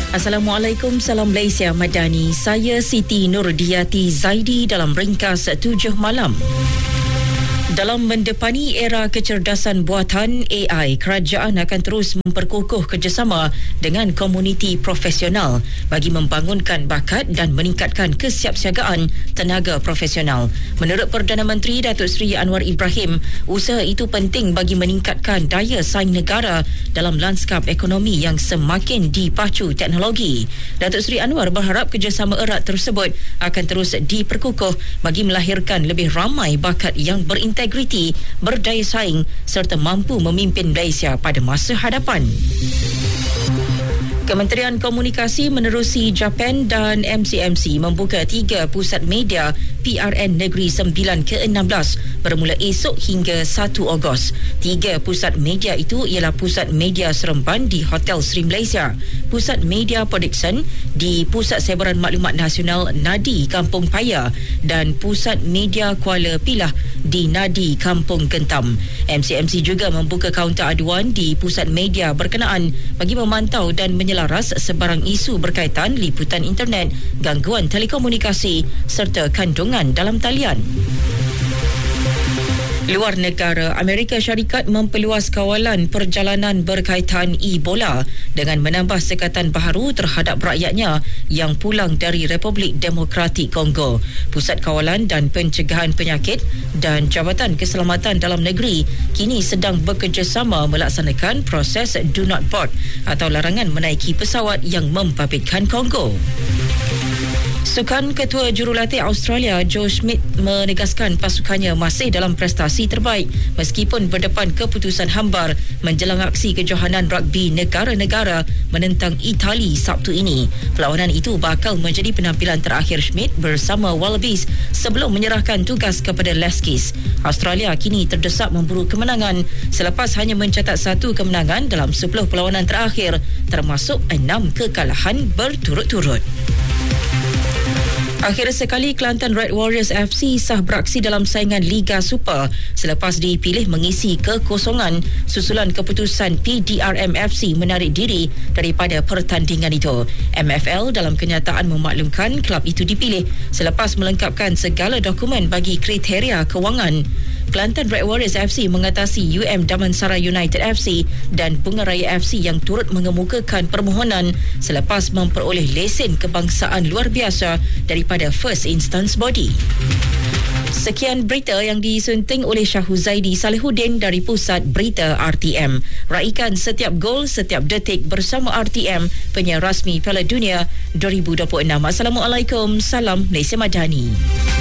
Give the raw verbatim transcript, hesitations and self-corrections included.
Assalamualaikum, salam Malaysia Madani. Saya Siti Nurdiati Zaidi dalam ringkas tujuh malam. Dalam mendepani era kecerdasan buatan A I, kerajaan akan terus memperkukuh kerjasama dengan komuniti profesional bagi membangunkan bakat dan meningkatkan kesiapsiagaan tenaga profesional. Menurut Perdana Menteri Datuk Seri Anwar Ibrahim, usaha itu penting bagi meningkatkan daya saing negara dalam lanskap ekonomi yang semakin dipacu teknologi. Datuk Seri Anwar berharap kerjasama erat tersebut akan terus diperkukuh bagi melahirkan lebih ramai bakat yang berintegriti, berdaya saing serta mampu memimpin Malaysia pada masa hadapan. Kementerian Komunikasi menerusi Japan dan M C M C membuka tiga pusat media P R N Negeri sembilan ke enam belas bermula esok hingga satu Ogos. Tiga pusat media itu ialah Pusat Media Seremban di Hotel Sri Malaysia, Pusat Media Production di Pusat Sebaran Maklumat Nasional Nadi Kampung Paya dan Pusat Media Kuala Pilah di Nadi Kampung Gentam. M C M C juga membuka kaunter aduan di pusat media berkenaan bagi memantau dan menyelaras sebarang isu berkaitan liputan internet, gangguan telekomunikasi serta kandungan dalam talian. Luar negara, Amerika Syarikat memperluas kawalan perjalanan berkaitan Ebola dengan menambah sekatan baharu terhadap rakyatnya yang pulang dari Republik Demokratik Kongo. Pusat Kawalan dan Pencegahan Penyakit dan Jabatan Keselamatan Dalam Negeri kini sedang bekerjasama melaksanakan proses Do Not Board atau larangan menaiki pesawat yang membabitkan Kongo. Sukan Ketua Jurulatih Australia Joe Schmidt menegaskan pasukannya masih dalam prestasi terbaik meskipun berdepan keputusan hambar menjelang aksi kejohanan rugby negara-negara menentang Itali Sabtu ini. Perlawanan itu bakal menjadi penampilan terakhir Schmidt bersama Wallabies sebelum menyerahkan tugas kepada Leskis. Australia kini terdesak memburu kemenangan selepas hanya mencatat satu kemenangan dalam sepuluh perlawanan terakhir, termasuk enam kekalahan berturut-turut. Akhir sekali, Kelantan Red Warriors F C sah beraksi dalam saingan Liga Super selepas dipilih mengisi kekosongan susulan keputusan P D R M F C menarik diri daripada pertandingan itu. M F L dalam kenyataan memaklumkan kelab itu dipilih selepas melengkapkan segala dokumen bagi kriteria kewangan. Kelantan Red Warriors F C mengatasi U M Damansara United F C dan Bunga Raya F C yang turut mengemukakan permohonan selepas memperoleh lesen kebangsaan luar biasa daripada First Instance Body. Sekian berita yang disunting oleh Syahuz Zaidi Salihuddin dari Pusat Berita R T M. Raikan setiap gol, setiap detik bersama R T M, penyiar rasmi Piala Dunia dua ribu dua puluh enam. Assalamualaikum, salam Malaysia Madani.